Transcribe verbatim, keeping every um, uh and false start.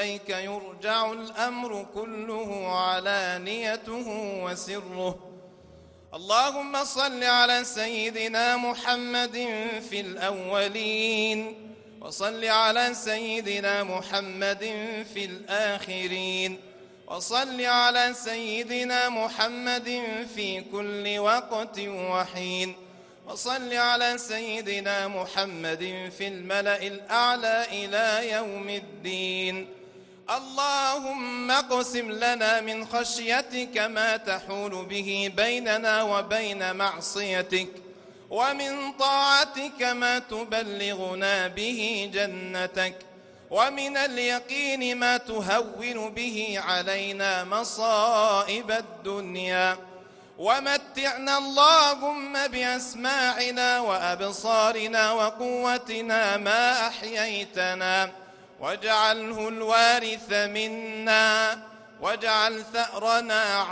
وإليك يرجع الأمر كله علانيته وسره. اللهم صل على سيدنا محمد في الأولين، وصل على سيدنا محمد في الآخرين، وصل على سيدنا محمد في كل وقت وحين، وصل على سيدنا محمد في الملأ الأعلى إلى يوم الدين. اللهم اقسم لنا من خشيتك ما تحول به بيننا وبين معصيتك، ومن طاعتك ما تبلغنا به جنتك، ومن اليقين ما تهون به علينا مصائب الدنيا. ومتعنا اللهم بأسماعنا وأبصارنا وقوتنا ما أحييتنا، واجعله الوارث منا، واجعل ثأرنا